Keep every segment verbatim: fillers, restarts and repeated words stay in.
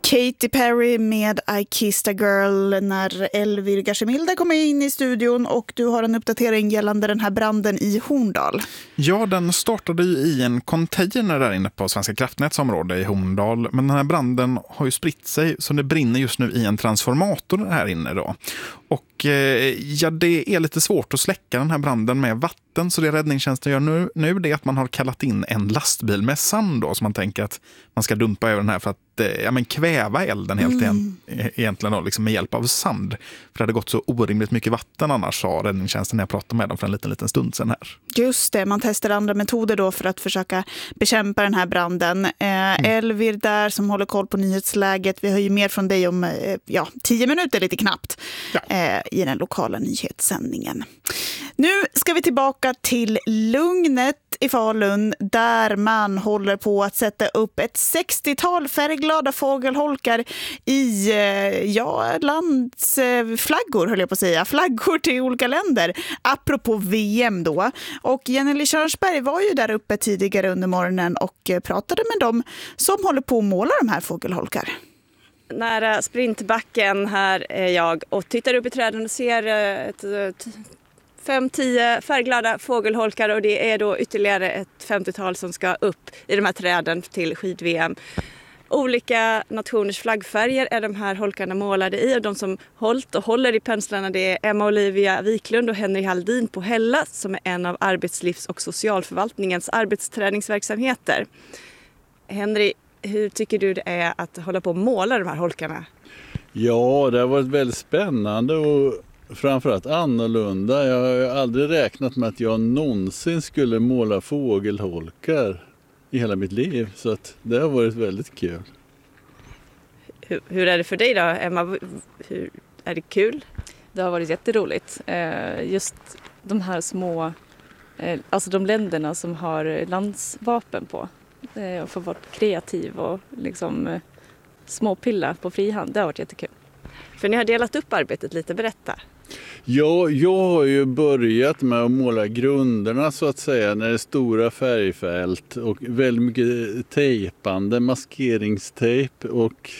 Katy Perry med I Kissed a Girl när Elvir Gashemilda kommer in i studion, och du har en uppdatering gällande den här branden i Horndal. Ja, den startade ju i en container där inne på Svenska kraftnäts område i Horndal, men den här branden har ju spritt sig så det brinner just nu i en transformator här inne då. Och eh, ja, det är lite svårt att släcka den här branden med vatten, så det räddningstjänsten gör nu, nu det är att man har kallat in en lastbil med sand då, så man tänker att man ska dumpa över den här för att eh, ja, men kväva elden helt mm. egentligen då, liksom med hjälp av sand. För det hade gått så orimligt mycket vatten annars, sa räddningstjänsten när jag pratade med dem för en liten, liten stund sedan här. Just det, man testar andra metoder då för att försöka bekämpa den här branden. Eh, mm. Elvir där som håller koll på nyhetsläget. Vi har ju mer från dig om eh, ja, tio minuter lite knappt ja. eh, i den lokala nyhetssändningen. Nu ska vi tillbaka till Lugnet i Falun där man håller på att sätta upp ett sextiotal färgglada fågelholkar i ja, landsflaggor höll jag på att säga. Flaggor till olika länder. Apropå V M då. Och Jenny Körnsberg var ju där uppe tidigare under morgonen och pratade med dem som håller på att måla de här fågelholkar. Nära sprintbacken här är jag och tittar upp i träden och ser ett, ett fem tio färgglada fågelholkar, och det är då ytterligare ett femtiotal som ska upp i de här träden till skid-V M. Olika nationers flaggfärger är de här holkarna målade i, och de som hållit och håller i penslarna det är Emma Olivia Wiklund och Henry Haldin på Hälla som är en av arbetslivs- och socialförvaltningens arbetsträningsverksamheter. Henry, hur tycker du det är att hålla på och måla de här holkarna? Ja, det har varit väldigt spännande och framförallt annorlunda. Jag har aldrig räknat med att jag någonsin skulle måla fågelholkar i hela mitt liv. Så att det har varit väldigt kul. Hur, hur är det för dig då, Emma? Hur, är det kul? Det har varit jätteroligt. Just de här små, alltså de länderna som har landsvapen på. Och få vara kreativ och liksom småpilla på frihand. Det har varit jättekul. För ni har delat upp arbetet lite, berätta. Ja, jag har ju börjat med att måla grunderna så att säga när det är stora färgfält och väldigt mycket tejpande, maskeringstejp, och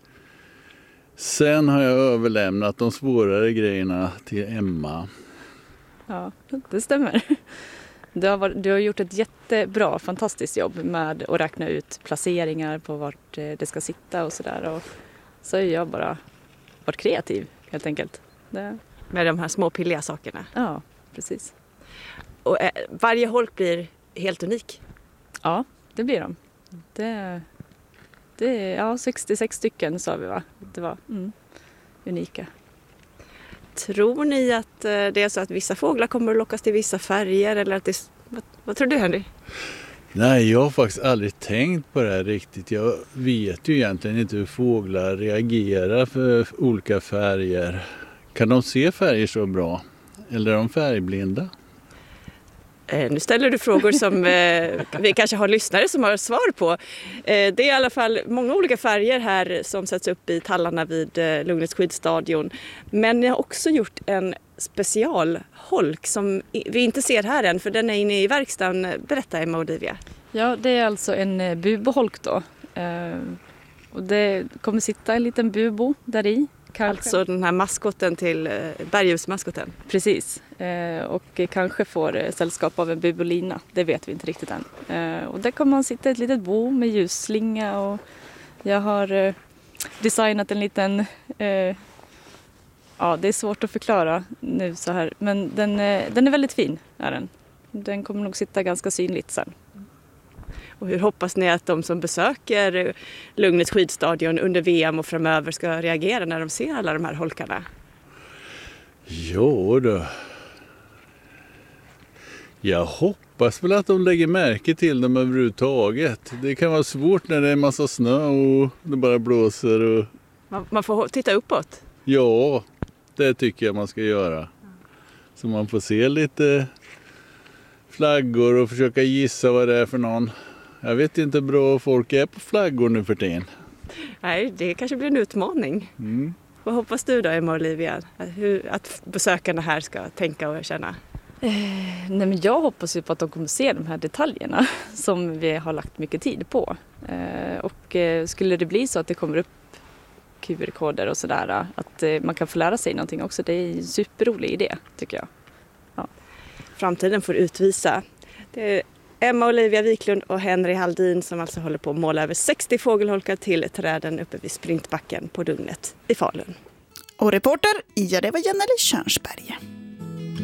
sen har jag överlämnat de svårare grejerna till Emma. Ja, det stämmer. Du har, varit, du har gjort ett jättebra, fantastiskt jobb med att räkna ut placeringar på vart det ska sitta och sådär. Och så har jag bara varit kreativ helt enkelt. Det... Med de här små pilliga sakerna. Ja, precis. Och eh, varje holk blir helt unik? Ja, det blir de. Det, det är ja, sextiosex stycken sa vi va? Det var mm, unika. Tror ni att eh, det är så att vissa fåglar kommer att lockas till vissa färger? Eller att det, vad, vad tror du, Henry? Nej, jag har faktiskt aldrig tänkt på det här riktigt. Jag vet ju egentligen inte hur fåglar reagerar för olika färger. Kan de se färger så bra? Eller är de färgblinda? Eh, nu ställer du frågor som eh, vi kanske har lyssnare som har svar på. Eh, det är i alla fall många olika färger här som sätts upp i tallarna vid eh, Lugnets skidstadion. Men ni har också gjort en specialholk som vi inte ser här än, för den är inne i verkstaden. Berätta, Emma Olivia. Ja, det är alltså en buboholk då. Eh, och det kommer sitta en liten bubo där i. Kanske. Alltså den här maskoten till bergljusmaskoten. Precis. Eh, och kanske får sällskap av en bubolina. Det vet vi inte riktigt än. Eh, och där kommer man sitta i ett litet bo med ljusslinga. Och jag har eh, designat en liten... Eh, ja, det är svårt att förklara nu så här. Men den, eh, den är väldigt fin. Är den. Den kommer nog sitta ganska synligt sen. Och hur hoppas ni att de som besöker Lugnets skidstadion under V M och framöver ska reagera när de ser alla de här holkarna? Jo då. Jag hoppas väl att de lägger märke till dem överhuvudtaget. Det kan vara svårt när det är en massa snö och det bara blåser. Och... Man, man får titta uppåt? Ja, det tycker jag man ska göra. Så man får se lite flaggor och försöka gissa vad det är för någon. Jag vet inte hur bra folk är på flaggor nu för tiden. Nej, det kanske blir en utmaning. Mm. Vad hoppas du då, Emma Olivia? Hur, att besökarna här ska tänka och känna? Eh, nej men jag hoppas ju på att de kommer se de här detaljerna som vi har lagt mycket tid på. Eh, och eh, skulle det bli så att det kommer upp Q R-koder och sådär. Att eh, man kan få lära sig någonting också. Det är en superrolig idé, tycker jag. Ja. Framtiden får utvisa. Det är Emma Olivia Wiklund och Henry Haldin som alltså håller på att måla över sextio fågelholkar till träden uppe vid Sprintbacken på Dugnet i Falun. Och reporter, ja, det var Jenny Tjörnsberg.